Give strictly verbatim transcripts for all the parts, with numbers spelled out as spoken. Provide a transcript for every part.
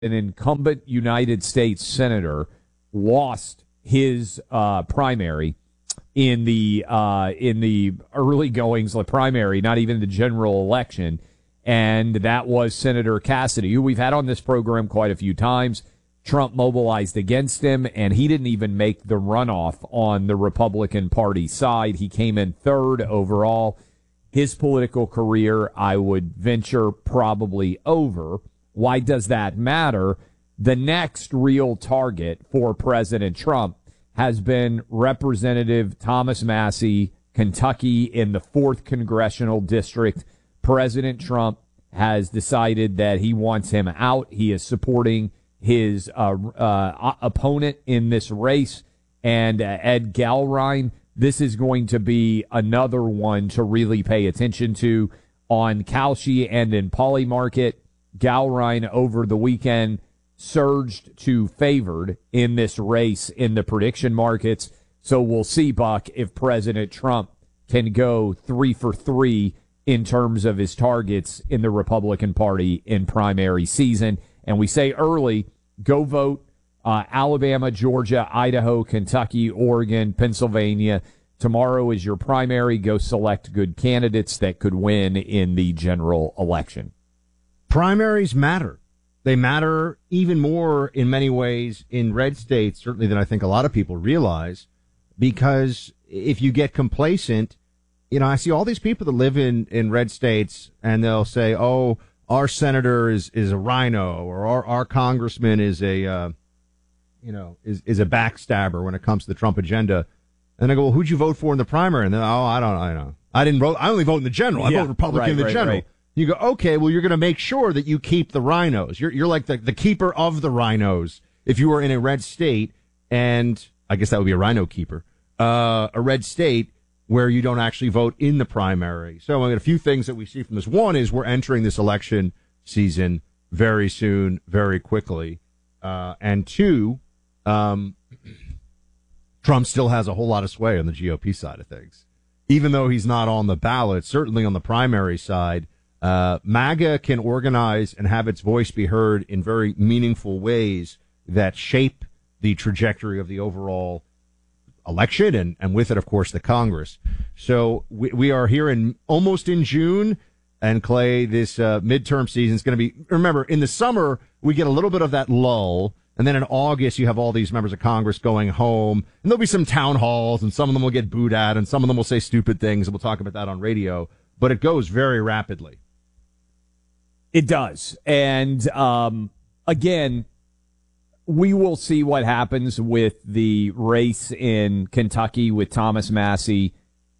an incumbent United States senator lost his uh, primary in the uh, in the early goings, the primary, not even the general election, and that was Senator Cassidy, who we've had on this program quite a few times. Trump mobilized against him, and he didn't even make the runoff on the Republican Party side. He came in third overall. His political career, I would venture, probably over. Why does that matter? The next real target for President Trump has been Representative Thomas Massie, Kentucky, in the fourth Congressional District. President Trump has decided that he wants him out. He is supporting his uh, uh, opponent in this race, and uh, Ed Gallrein. This is going to be another one to really pay attention to on Kalshi and in Polymarket. Gallrein over the weekend surged to favored in this race in the prediction markets. So we'll see, Buck, if President Trump can go three for three in terms of his targets in the Republican Party in primary season. And we say early, go vote. Uh, Alabama, Georgia, Idaho, Kentucky, Oregon, Pennsylvania. Tomorrow is your primary. Go select good candidates that could win in the general election. Primaries matter. They matter even more in many ways in red states, certainly than I think a lot of people realize, because if you get complacent, you know, I see all these people that live in, in red states and they'll say, oh, our senator is, is a rhino, or our, our congressman is a, uh, you know, is, is a backstabber when it comes to the Trump agenda. And I go, well, who'd you vote for in the primary? And then, oh, I don't, I know. I didn't vote. I only vote in the general. I yeah, vote Republican right, in the right, general. Right. You go, okay, well, you're going to make sure that you keep the rhinos. You're, you're like the, the keeper of the rhinos. If you were in a red state, and I guess that would be a rhino keeper, uh, a red state where you don't actually vote in the primary. So I mean, a few things that we see from this. One is we're entering this election season very soon, very quickly. Uh, and two, um, Trump still has a whole lot of sway on the G O P side of things. Even though he's not on the ballot, certainly on the primary side, uh, MAGA can organize and have its voice be heard in very meaningful ways that shape the trajectory of the overall election, and, and with it, of course, the Congress. So we, we are here in almost in June, and Clay, this uh, midterm season is going to be, remember, in the summer, we get a little bit of that lull, and then in August, you have all these members of Congress going home, and there'll be some town halls, and some of them will get booed at, and some of them will say stupid things, and we'll talk about that on radio, but it goes very rapidly. It does. And, um, again, we will see what happens with the race in Kentucky with Thomas Massie.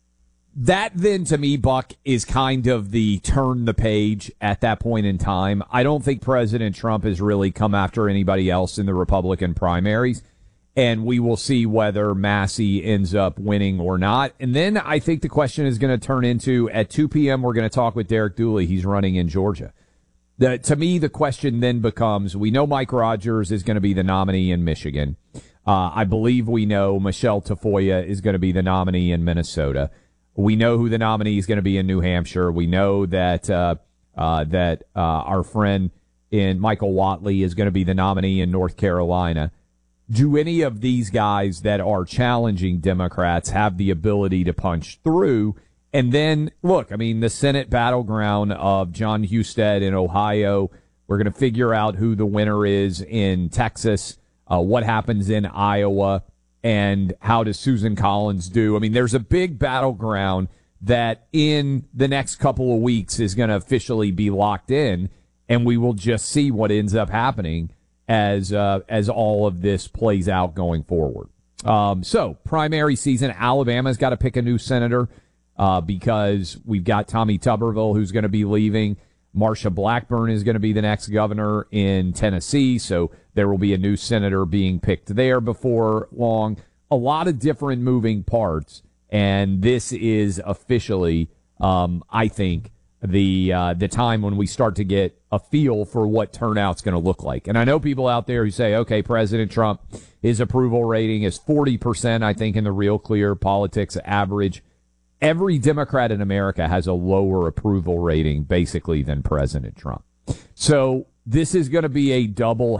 That then, to me, Buck, is kind of the turn the page at that point in time. I don't think President Trump has really come after anybody else in the Republican primaries, and we will see whether Massie ends up winning or not. And then I think the question is going to turn into, at two p.m., we're going to talk with Derek Dooley. He's running in Georgia. The, to me, the question then becomes, we know Mike Rogers is going to be the nominee in Michigan. Uh, I believe we know Michelle Tafoya is going to be the nominee in Minnesota. We know who the nominee is going to be in New Hampshire. We know that uh, uh, that uh, our friend in Michael Whatley is going to be the nominee in North Carolina. Do any of these guys that are challenging Democrats have the ability to punch through? And then, look, I mean, the Senate battleground of John Husted in Ohio, we're going to figure out who the winner is in Texas, uh, what happens in Iowa, and how does Susan Collins do? I mean, there's a big battleground that in the next couple of weeks is going to officially be locked in, and we will just see what ends up happening as uh, as all of this plays out going forward. Um, so, primary season, Alabama's got to pick a new senator. Uh, because we've got Tommy Tuberville, who's going to be leaving. Marsha Blackburn is going to be the next governor in Tennessee, so there will be a new senator being picked there before long. A lot of different moving parts, and this is officially, um, I think, the uh, the time when we start to get a feel for what turnout's going to look like. And I know people out there who say, okay, President Trump, his approval rating is forty percent, I think, in the Real Clear Politics average. Every Democrat in America has a lower approval rating, basically, than President Trump. So this is going to be a double